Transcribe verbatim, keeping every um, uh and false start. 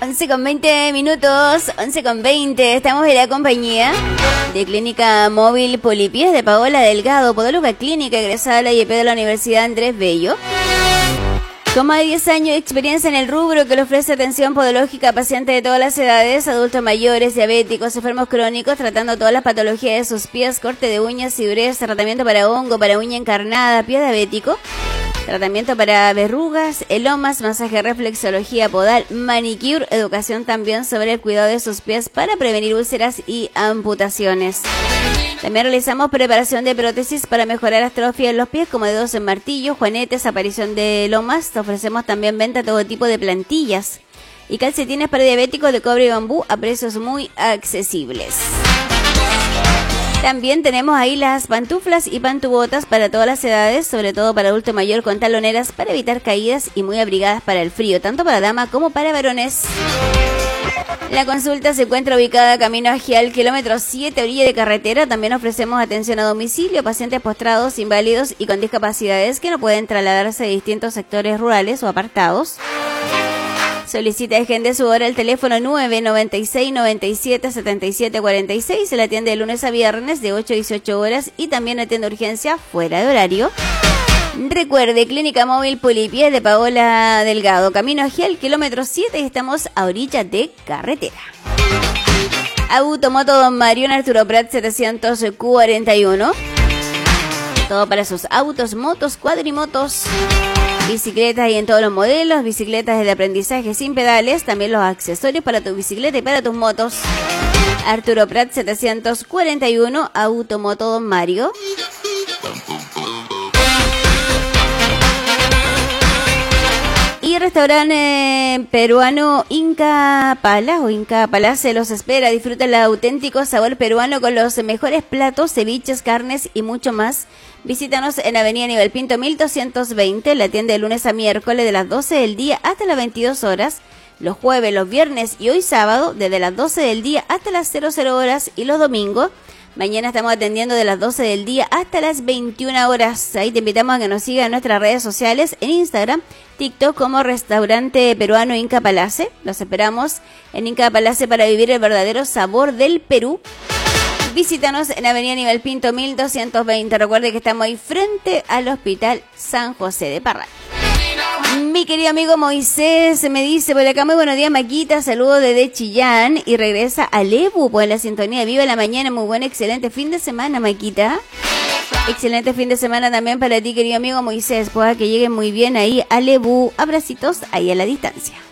once con veinte minutos, once con veinte. Estamos en la compañía de Clínica Móvil Polipies de Paola Delgado, podóloga clínica egresada de la I E P de la Universidad Andrés Bello. Con más de diez años de experiencia en el rubro, que le ofrece atención podológica a pacientes de todas las edades, adultos mayores, diabéticos, enfermos crónicos, tratando todas las patologías de sus pies, corte de uñas, sidurez, tratamiento para hongo, para uña encarnada, pie diabético, tratamiento para verrugas, elomas, masaje, reflexología podal, manicure, educación también sobre el cuidado de sus pies para prevenir úlceras y amputaciones. También realizamos preparación de prótesis para mejorar atrofia en los pies, como dedos en martillo, juanetes, aparición de lomas. Ofrecemos también venta todo tipo de plantillas y calcetines para diabéticos de cobre y bambú a precios muy accesibles. También tenemos ahí las pantuflas y pantubotas para todas las edades, sobre todo para adulto mayor con taloneras para evitar caídas y muy abrigadas para el frío, tanto para dama como para varones. La consulta se encuentra ubicada camino a Gial, kilómetro siete, orilla de carretera. También ofrecemos atención a domicilio, pacientes postrados, inválidos y con discapacidades que no pueden trasladarse de distintos sectores rurales o apartados. Solicita y agende su hora al teléfono nueve noventa y seis, noventa y siete, setenta y siete cuarenta y seis. Se la atiende de lunes a viernes de ocho a dieciocho horas y también atiende urgencia fuera de horario. Recuerde, Clínica Móvil Polipies de Paola Delgado, camino a Gial, kilómetro siete, y estamos a orilla de carretera. Automoto Don Mario en Arturo Prat setecientos cuarenta y uno. Todo para sus autos, motos, cuadrimotos, bicicletas y en todos los modelos, bicicletas de aprendizaje sin pedales, también los accesorios para tu bicicleta y para tus motos. Arturo Prat setecientos cuarenta y uno, Automoto Don Mario. Y restaurante peruano Inca Pala o Inca Palace los espera. Disfruta el auténtico sabor peruano con los mejores platos, ceviches, carnes y mucho más. Visítanos en Avenida Nivel Pinto mil doscientos veinte. La atiende de lunes a miércoles de las doce del día hasta las veintidós horas. Los jueves, los viernes y hoy sábado desde las doce del día hasta las cero cero horas. Y los domingos, mañana estamos atendiendo de las doce del día hasta las veintiuna horas. Ahí te invitamos a que nos sigas en nuestras redes sociales, en Instagram, TikTok como Restaurante Peruano Inca Palace. Los esperamos en Inca Palace para vivir el verdadero sabor del Perú. Visítanos en Avenida Nivel Pinto mil doscientos veinte. Recuerde que estamos ahí frente al Hospital San José de Parral. Mi querido amigo Moisés me dice por acá: muy buenos días, Maquita, saludos desde Chillán, y regresa a Lebu, pues la sintonía. Viva la mañana, muy buen, excelente fin de semana, Maquita. Excelente fin de semana también para ti, querido amigo Moisés, pues que lleguen muy bien ahí a Lebu. Abracitos ahí a la distancia.